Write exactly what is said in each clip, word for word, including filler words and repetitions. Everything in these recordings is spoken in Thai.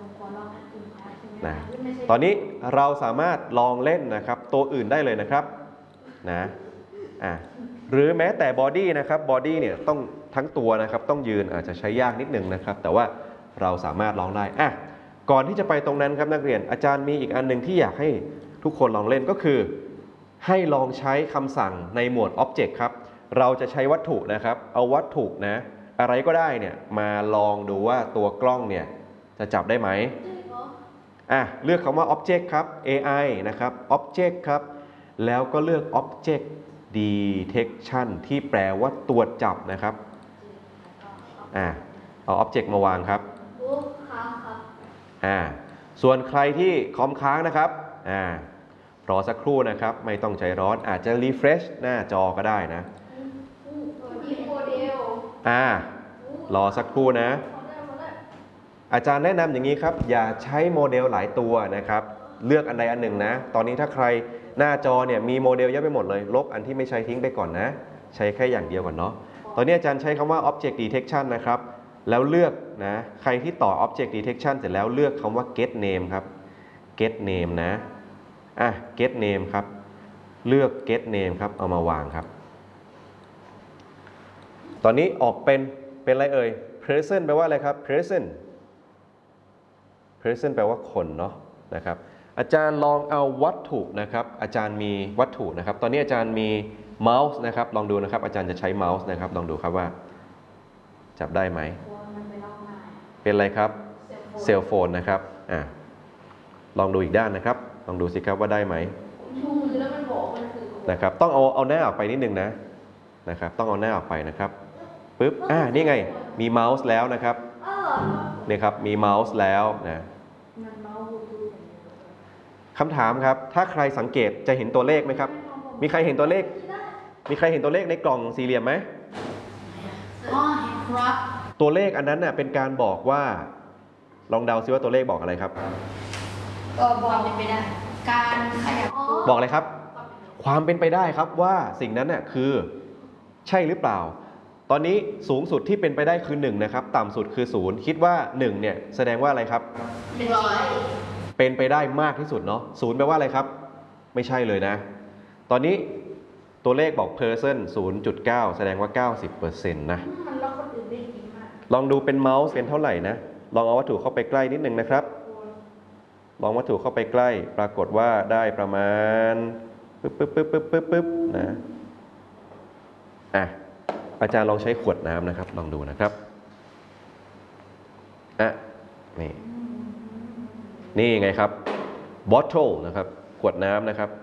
นะตอนนี้เราสามารถลองเล่นนะครับตัวอื่นได้เลยนะครับนะอ่ะหรือแม้แต่บอดี้นะครับบอดี้เนี่ยต้องทั้งตัวนะครับต้องยืนอาจจะใช้ยากนิดนึงนะครับแต่ว่าเราสามารถลองได้อ่ะก่อนที่จะไปตรงนั้นครับนักเรียนอาจารย์มีอีกอันหนึ่งที่อยากให้ทุกคนลองเล่นก็คือให้ลองใช้คำสั่งในหมวด Object ครับเราจะใช้วัตถุนะครับเอาวัตถุนะอะไรก็ได้เนี่ยมาลองดูว่าตัวกล้องเนี่ยจะจับได้ไหมอ่ะเลือกคำว่า Object ครับ เอ ไอ นะครับ Object ครับแล้วก็เลือก Object Detection ที่แปลว่าตรวจจับนะครับอ่ะเอา Object มาวางครับอ่าส่วนใครที่คอมค้างนะครับอ่ารอสักครู่นะครับไม่ต้องใจร้อนอาจจะ refresh หน้าจอก็ได้นะอ่ารอสักครู่นะอาจารย์แนะนำอย่างนี้ครับอย่าใช้โมเดลหลายตัวนะครับเลือกอันใดอันหนึ่งนะตอนนี้ถ้าใครหน้าจอเนี่ยมีโมเดลเยอะไปหมดเลยลบอันที่ไม่ใช้ทิ้งไปก่อนนะใช้แค่อย่างเดียวก่อนเนาะตอนนี้อาจารย์ใช้คำว่า object detection นะครับแล้วเลือกนะใครที่ต่อ object detection เสร็จแล้วเลือกคำว่า get name ครับ get name นะอ่ะ get name ครับเลือก get name ครับเอามาวางครับตอนนี้ออกเป็นเป็นอะไรเอ่ย present แปลว่าอะไรครับ present present แปลว่าคนเนาะนะครับอาจารย์ลองเอาวัตถุนะครับอาจารย์มีวัตถุนะครับตอนนี้อาจารย์มีเมาส์นะครับลองดูนะครับอาจารย์จะใช้เมาส์นะครับลองดูครับว่าจับได้ไหมเป็นอะไรครับเซลโฟนนะครับอ่ะลองดูอีกด้านนะครับลองดูสิครับว่าได้ไหมนะครับต้องเอาเอาหน้าออกไปนิดนึงนะนะครับต้องเอาหน้าออกไปนะครับปึ๊บอ่านี่ไงมีเมาส์แล้วนะครับนี่ครับมีเมาส์แล้วนะคำถามครับถ้าใครสังเกตจะเห็นตัวเลขไหมครับมีใครเห็นตัวเลขมีใครเห็นตัวเลขในกล่องสี่เหลี่ยมไหมอ๋อเห็นครับตัวเลขอันนั้นน่ะเป็นการบอกว่าลองเดาซิว่าตัวเลขบอกอะไรครับก็บอกเป็นไปได้การขยับบอกอะไรครับความเป็นไปได้ครับว่าสิ่งนั้นน่ะคือใช่หรือเปล่าตอนนี้สูงสุดที่เป็นไปได้คือหนึ่งนะครับต่ำสุดคือศูนย์คิดว่าหนึ่งเนี่ยแสดงว่าอะไรครับเป็นร้อยเป็นไปได้มากที่สุดเนาะศูนย์แปลว่าอะไรครับไม่ใช่เลยนะตอนนี้ตัวเลขบอก person ศูนย์จุดเก้า แสดงว่า เก้าสิบเปอร์เซ็นต์ นะลองดูเป็นเมาส์เป็นเท่าไหร่นะลองเอาวัตถุเข้าไปใกล้นิดนึงนะครับลองวัตถุเข้าไปใกล้ปรากฏว่าได้ประมาณปึ๊บปึ๊บปึ๊บปึ๊บปึ๊บปึ๊บนะอ่ะอาจารย์ลองใช้ขวดน้ำนะครับลองดูนะครับอ่ะนี่นี่ไงครับ bottle นะครับขวดน้ำนะครับ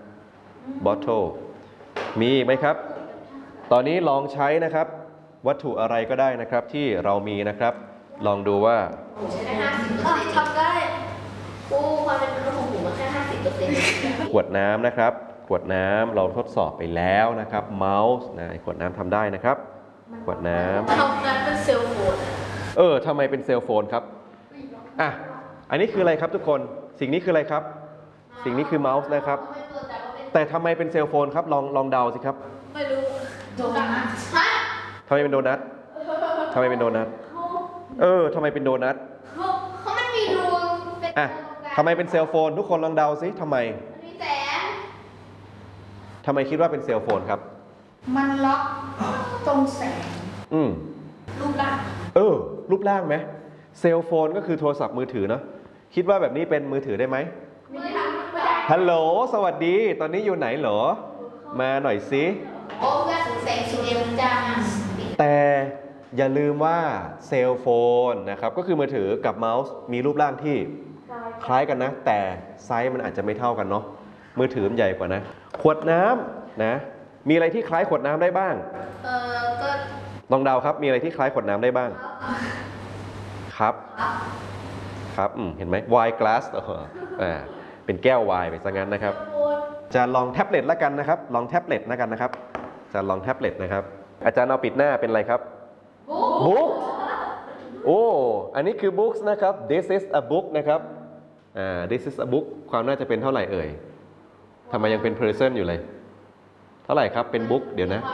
bottle มีไหมครับตอนนี้ลองใช้นะครับวัตถุอะไรก็ได้นะครับที่เรามีนะครับลองดูว่าใช้ได้ห้าสิบเปอร์เซ็นต์ทำได้กูความเป็นมนุษย์ของผมมาแค่ห้าสิบเปอร์เซ็นต์ขวดน้ำนะครับขวดน้ำเราทดสอบไปแล้วนะครับเมาส์นะขวดน้ำทำได้นะครับขวดน้ำทำนั้นเป็นเซลโฟนเออทำไมเป็นเซลโฟนครับอ่ะอันนี้คืออะไรครับทุกคนสิ่งนี้คืออะไรครับสิ่งนี้คือเมาส์นะครับแต่ทำไมเป็นเซลโฟนครับลองลองเดาสิครับไม่รู้โดนัททำไมเป็นโดนัททำไมเป็นโดนัทเออทำไมเป็นโดนัทเขาไม่มีดวงอ่ะทำไมเป็นเซลโฟนทุกคนลองเดาสิทำไมมีแสงทำไมคิดว่าเป็นเซลโฟนครับมันล็อกตรงแสงอืมรูปร่างเออรูปร่างไหมเซลโฟนก็คือโทรศัพท์มือถือเนาะคิดว่าแบบนี้เป็นมือถือได้ไหมฮัลโหลสวัสดีตอนนี้อยู่ไหนเหรอมาหน่อยสิโอ้ก็ถึงแสงสีเดียวจังแต่อย่าลืมว่าเซลโฟนนะครับก็คือมือถือกับเมาส์มีรูปร่างที่คล้ายกันนะแต่ไซส์มันอาจจะไม่เท่ากันเนาะมือถือมันใหญ่กว่านะขวดน้ำนะมีอะไรที่คล้ายขวดน้ำได้บ้างเออก็ลองเดาครับมีอะไรที่คล้ายขวดน้ำได้บ้างครับครับเห็นไหม wine glass อ่าเป็นแก้วไวน์ไปซะงั้นนะครับจะลองแท็บเล็ตแล้วกันนะครับลองแท็บเล็ตแล้วกันนะครับจะลองแท็บเล็ตนะครับอาจารย์เอาปิดหน้าเป็นอะไรครับบุ๊กโอ้อันนี้คือ books นะครับ this is a book นะครับอ่า this is a book ความน่าจะเป็นเท่าไหร่เอ่ยทำไมยังเป็น person อยู่เลยเท่าไหร่ครับเป็น book เดี๋ยวนะ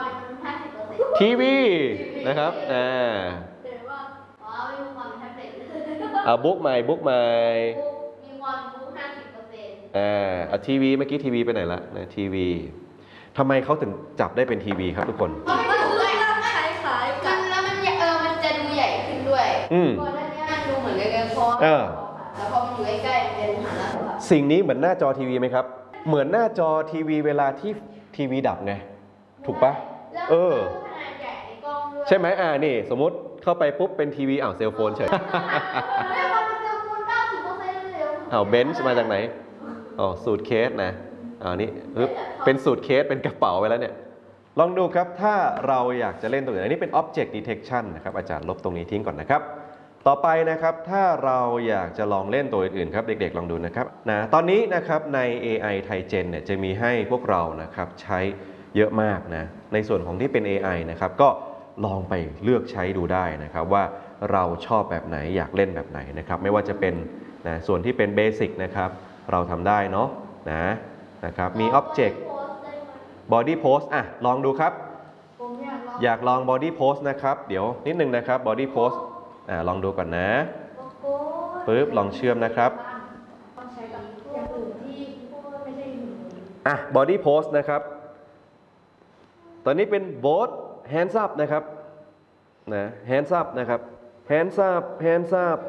ทีวีนะครับอ่าอ่าบุ๊กใหม่บุ๊กใหม่มีความรู้ห้าสิบเปอร์เซ็นต์อ่าเอาทีวีเมื่อกี้ทีวีไปไหนละนะทีวีทำไมเขาถึงจับได้เป็นทีวีครับทุกคนเพราะมันดูคล้ายๆกันแล้วมันเออมันจะดูใหญ่ขึ้นด้วยเพราะด้านนี้มันดูเหมือนกันเพราะแล้วพอมันอยู่ใกล้ๆมันจะดูหันแล้วสิ่งนี้เหมือนหน้าจอทีวีไหมครับเหมือนหน้าจอทีวีเวลาที่ทีวีดับไงถูกปะเออใช่ไหมอ่านี่สมมติเข้าไปปุ๊บเป็นทีวีอ้าวเซลโฟนเฉยอ้าวเบนซ์มาจากไหนอ๋อสูตรเคสนะอ่านี่ปึ๊บเป็นสูตรเคสเป็นกระเป๋าไปแล้วเนี่ยลองดูครับถ้าเราอยากจะเล่นตัวอื่นอันนี้เป็น Object Detection นะครับอาจารย์ลบตรงนี้ทิ้งก่อนนะครับต่อไปนะครับถ้าเราอยากจะลองเล่นตัวอื่นๆครับเด็กๆลองดูนะครับนะตอนนี้นะครับใน เอ ไอ Thaigen เนี่ยจะมีให้พวกเรานะครับใช้เยอะมากนะในส่วนของที่เป็น เอ ไอ นะครับก็ลองไปเลือกใช้ดูได้นะครับว่าเราชอบแบบไหนอยากเล่นแบบไหนนะครับไม่ว่าจะเป็นนะส่วนที่เป็นเบสิกนะครับเราทำได้เนาะนะนะครับมี Object Body Pose อ่ะลองดูครับอยากลอง Body Pose นะครับเดี๋ยวนิดนึงนะครับ Body Pose อ่าลองดูก่อนนะปึ๊บลองเชื่อมนะครับอ่ะ Body Pose นะครับตอนนี้เป็น both hands up นะครับนะ hands up นะครับ hands up hands up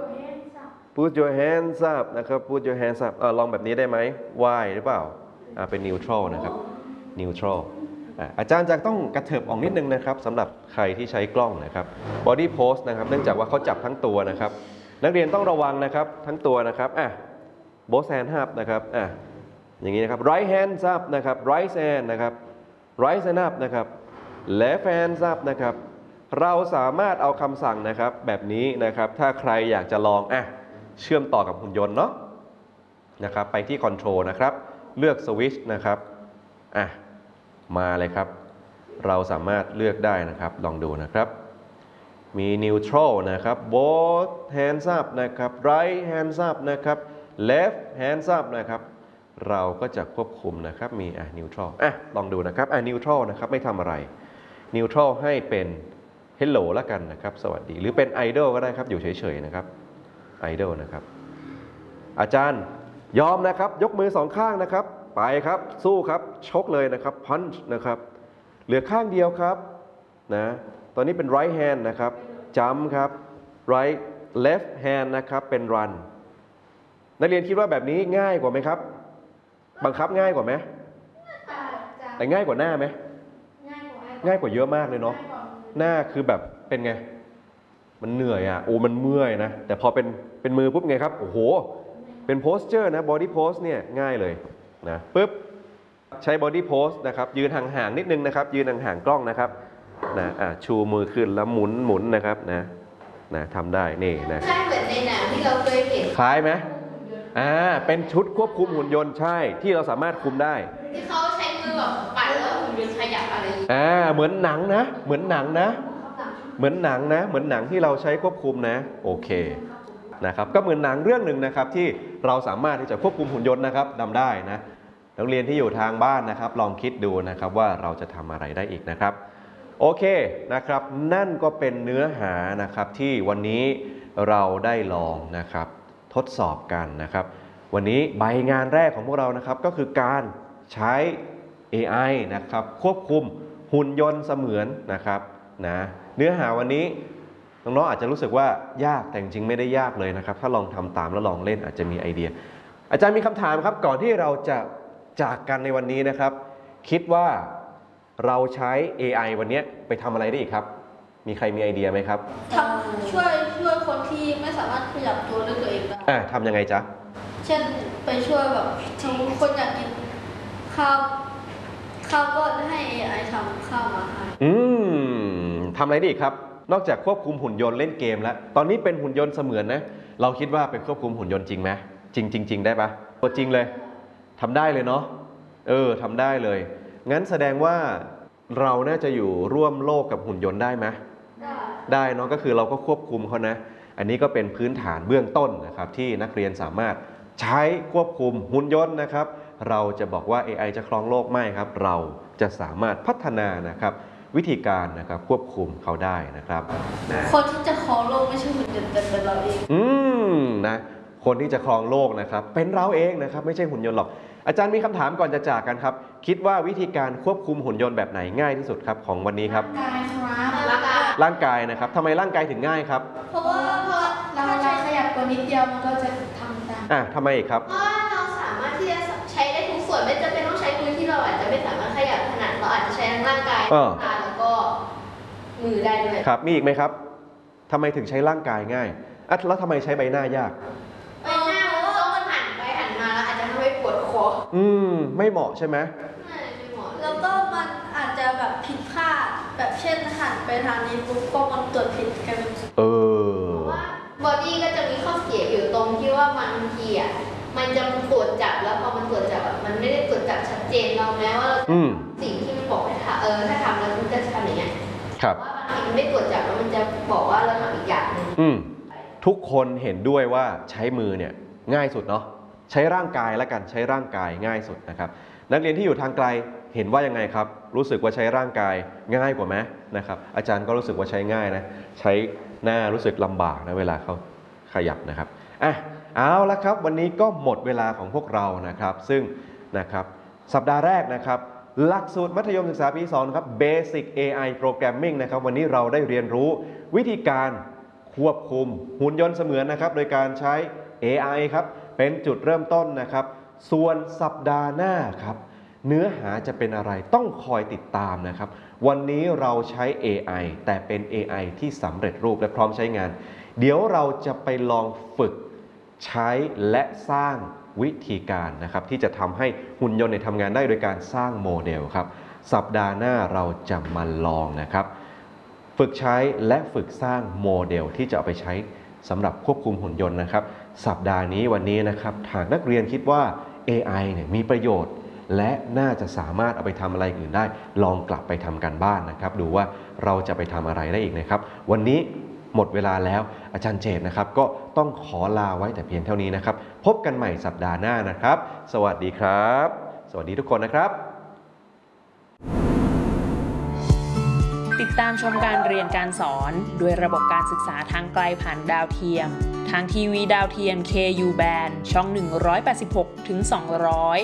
put your hands up นะครับ put your hands up อ่าลองแบบนี้ได้ไหม Y หรือเปล่าอ่าเป็น neutral นะครับ neutral อ่าอาจารย์จะต้องกระเถิบออกนิดนึงนะครับสำหรับใครที่ใช้กล้องนะครับ body pose นะครับเนื่องจากว่าเขาจับทั้งตัวนะครับนักเรียนต้องระวังนะครับทั้งตัวนะครับอ่ะ both hands up นะครับอ่ะอย่างนี้นะครับ right hands up นะครับ right hand นะครับ right hand up นะครับ left hands up นะครับเราสามารถเอาคำสั่งนะครับแบบนี้นะครับถ้าใครอยากจะลองอ่ะเชื่อมต่อกับหุ่นยนต์เนาะนะครับไปที่ control นะครับเลือก switch นะครับอ่ะมาเลยครับเราสามารถเลือกได้นะครับลองดูนะครับมี neutral นะครับ both hands up นะครับ right hands up นะครับ left hands up นะครับเราก็จะควบคุมนะครับมีอ่ะ neutral อ่ะลองดูนะครับอ่ะ neutral นะครับไม่ทำอะไร neutral ให้เป็น hello แล้วกันนะครับสวัสดีหรือเป็น idle ก็ได้ครับอยู่เฉยๆนะครับ idle นะครับอาจารย์ยอมนะครับยกมือสองข้างนะครับไปครับสู้ครับชกเลยนะครับ punch นะครับเหลือข้างเดียวครับนะตอนนี้เป็น right hand นะครับ jump ครับ right left hand นะครับเป็น run นักเรียนคิดว่าแบบนี้ง่ายกว่าไหมครับบังคับง่ายกว่าไหมแต่ง่ายกว่าหน้าไหมง่ายกว่าเยอะมากเลยเนาะหน้าคือแบบเป็นไงมันเหนื่อยอ่ะโอ้มันเมื่อยนะแต่พอเป็นเป็นมือปุ๊บไงครับโอ้โหเป็น posture นะ body pose เนี่ยง่ายเลยนะปึ๊บใช้ body pose นะครับยืนห่างๆนิดนึงนะครับยืนห่างๆกล้องนะครับนะอ่ะชูมือขึ้นแล้วหมุนหมุนนะครับนะนะทำได้นี่นะคล้ายเหมือนในหนังที่เราเคยเห็นคล้ายไหมอ่าเป็นชุดควบคุมหุ่นยนต์ใช่ที่เราสามารถคุมได้ที่เขาใช้มือแบบปั่นแล้วหุ่นยนต์ขยับอะไรอ่าเหมือนหนังนะเหมือนหนังนะเหมือนหนังนะเหมือนหนังที่เราใช้ควบคุมนะโอเคนะครับก็เหมือนหนังเรื่องหนึ่งนะครับที่เราสามารถที่จะควบคุมหุ่นยนต์นะครับทำได้นะนักเรียนที่อยู่ทางบ้านนะครับลองคิดดูนะครับว่าเราจะทำอะไรได้อีกนะครับโอเคนะครับนั่นก็เป็นเนื้อหานะครับที่วันนี้เราได้ลองนะครับทดสอบกันนะครับวันนี้ใบงานแรกของพวกเรานะครับก็คือการใช้ เอ ไอ นะครับควบคุมหุ่นยนต์เสมือนนะครับนะเนื้อหาวันนี้น้องๆอาจจะรู้สึกว่ายากแต่จริงๆไม่ได้ยากเลยนะครับถ้าลองทำตามแล้วลองเล่นอาจจะมีไอเดียอาจารย์มีคำถามครับก่อนที่เราจะจากกันในวันนี้นะครับคิดว่าเราใช้ เอ ไอ วันนี้ไปทำอะไรได้อีกครับมีใครมีไอเดียไหมครับทำช่วยช่วยคนที่ไม่สามารถขยับตัวด้วยตัวเองได้อ่าทำยังไงจ๊ะเช่นไปช่วยแบบสมมติคนอยากกินข้าวข้าวก็ให้ เอ ไอ ทำข้าวมาให้อืมทำอะไรได้อีกครับนอกจากควบคุมหุ่นยนต์เล่นเกมแล้วตอนนี้เป็นหุ่นยนต์เสมือนนะเราคิดว่าเป็นควบคุมหุ่นยนต์จริงไหมจริงจริงจริงได้ปะตัวจริงเลยทำได้เลยเนาะเออทำได้เลยงั้นแสดงว่าเราน่าจะอยู่ร่วมโลกกับหุ่นยนต์ได้ไหมได้ได้เนาะก็คือเราก็ควบคุมเขานะอันนี้ก็เป็นพื้นฐานเบื้องต้นนะครับที่นักเรียนสามารถใช้ควบคุมหุ่นยนต์นะครับเราจะบอกว่า เอ ไอ จะครองโลกไม่ครับเราจะสามารถพัฒนานะครับวิธีการนะครับควบคุมเขาได้นะครับนะคนที่จะครองโลกไม่ใช่หุ่นยนต์แต่เป็นเราเองอืมนะคนที่จะครองโลกนะครับเป็นเราเองนะครับไม่ใช่หุ่นยนต์หรอกอาจารย์มีคำถามก่อนจะจากกันครับคิดว่าวิธีการควบคุมหุ่นยนต์แบบไหนง่ายที่สุดครับของวันนี้ครับร่างกายครับร่างกายร่างกายนะครับทำไมร่างกายถึงง่ายครับเพราะว่าพอเราเราขยับตัวนิดเดียวมันก็จะทำตามอ่ะทำไมอีกครับเพราะว่าเราสามารถที่จะใช้ได้ทุกส่วนไม่จำเป็นต้องใช้มือที่เราอาจจะไม่สามารถขยับถนัดเราอาจจะใช้ทั้งร่างกายตาแล้วก็มือได้ด้วยครับมีอีกไหมครับทำไมถึงใช้ร่างกายง่ายอ่ะแล้วทำไมใช้ใบหน้ายากใบหน้าเพราะว่ามันหันไปหันมาแล้วอาจจะทำให้ปวดคออืมไม่เหมาะใช่ไหมไม่เหมาะแล้วก็มันอาจจะแบบผิดพลาดแบบเช่นหันไปทางนี้ปุ๊บก็มันตรวจผิดกันเป็นเออว่าบอดี้ก็จะมีข้อเสียอยู่ตรงที่ว่าบางทีอ่ะมันจะตรวจจับแล้วพอมันตรวจจับแบบมันไม่ได้ตรวจจับชัดเจนเราแม้ว่าเราสิ่งที่มันบอกให้ทำเออถ้าทำแล้วมันจะทำอย่างเงี้ยครับว่าบางทีมันไม่ตรวจจับแล้วมันจะบอกว่าเราทำอีกอย่างนึงทุกคนเห็นด้วยว่าใช้มือเนี่ยง่ายสุดเนาะใช้ร่างกายแล้วกันใช้ร่างกายง่ายสุดนะครับนักเรียนที่อยู่ทางไกลเห็นว่ายังไงครับรู้สึกว่าใช้ร่างกายง่ายกว่าไหมนะครับอาจารย์ก็รู้สึกว่าใช้ง่ายนะใช้หน้ารู้สึกลำบากนะเวลาเขาขยับนะครับอ่ะเอาละครับวันนี้ก็หมดเวลาของพวกเรานะครับซึ่งนะครับสัปดาห์แรกนะครับหลักสูตรมัธยมศึกษาปีสองครับ Basic เอ ไอ Programming นะครับวันนี้เราได้เรียนรู้วิธีการควบคุมหุ่นยนต์เสมือนนะครับโดยการใช้ เอ ไอ ครับเป็นจุดเริ่มต้นนะครับส่วนสัปดาห์หน้าครับเนื้อหาจะเป็นอะไรต้องคอยติดตามนะครับวันนี้เราใช้ เอ ไอ แต่เป็น เอ ไอ ที่สำเร็จรูปและพร้อมใช้งานเดี๋ยวเราจะไปลองฝึกใช้และสร้างวิธีการนะครับที่จะทำให้หุ่นยนต์ทำงานได้โดยการสร้างโมเดลครับสัปดาห์หน้าเราจะมาลองนะครับฝึกใช้และฝึกสร้างโมเดลที่จะเอาไปใช้สำหรับควบคุมหุ่นยนต์นะครับสัปดาห์นี้วันนี้นะครับหากนักเรียนคิดว่า เอ ไอ เนี่ยมีประโยชน์และน่าจะสามารถเอาไปทำอะไรอื่นได้ลองกลับไปทำกันบ้านนะครับดูว่าเราจะไปทำอะไรได้อีกนะครับวันนี้หมดเวลาแล้วอาจารย์เจตนะครับก็ต้องขอลาไว้แต่เพียงเท่านี้นะครับพบกันใหม่สัปดาห์หน้านะครับสวัสดีครับสวัสดีทุกคนนะครับติดตามชมการเรียนการสอนด้วยระบบการศึกษาทางไกลผ่านดาวเทียมทางทีวีดาวเทียม เค ยู Band ช่อง หนึ่งร้อยแปดสิบหกถึงสองร้อย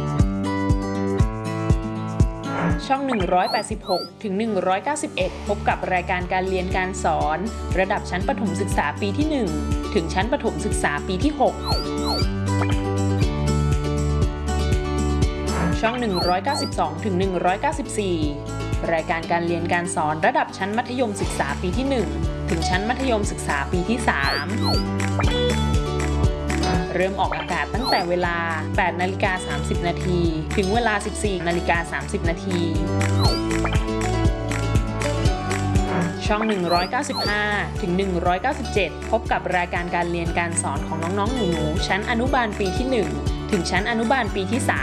ช่อง หนึ่งร้อยแปดสิบหกถึงหนึ่งร้อยเก้าสิบเอ็ด พบกับรายการการเรียนการสอนระดับชั้นประถมศึกษาปีที่ หนึ่ง ถึงชั้นประถมศึกษาปีที่ หก ช่อง หนึ่งร้อยเก้าสิบสองถึงหนึ่งร้อยเก้าสิบสี่ รายการการเรียนการสอนระดับชั้นมัธยมศึกษาปีที่ หนึ่ง ถึงชั้นมัธยมศึกษาปีที่ สาม เริ่มออกอากาศตั้งแต่เวลา แปดนาฬิกาสามสิบนาที ถึงเวลา สิบสี่นาฬิกาสามสิบนาที ช่อง หนึ่งร้อยเก้าสิบห้าถึงหนึ่งร้อยเก้าสิบเจ็ด พบกับรายการการเรียนการสอนของน้องๆหนูๆชั้นอนุบาลปีที่ หนึ่ง ถึงชั้นอนุบาลปีที่ สาม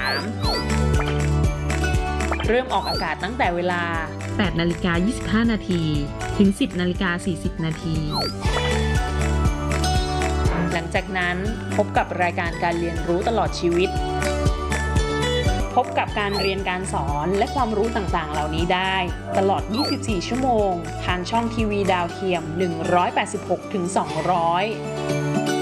เริ่มออกอากาศตั้งแต่เวลา แปดนาฬิกายี่สิบห้านาที ถึง สิบนาฬิกาสี่สิบนาที หลังจากนั้นพบกับรายการการเรียนรู้ตลอดชีวิตพบกับการเรียนการสอนและความรู้ต่างๆเหล่านี้ได้ตลอดยี่สิบสี่ชั่วโมงทางช่องทีวีดาวเทียมหนึ่งร้อยแปดสิบหกถึงสองร้อย